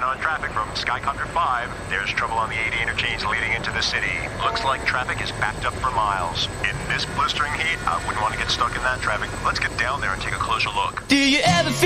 on traffic from Skycopter 5. There's trouble on the 80 interchange leading into the city. Looks like traffic is backed up for miles. In this blistering heat, I wouldn't want to get stuck in that traffic. Let's get down there and take a closer look. Do you ever feel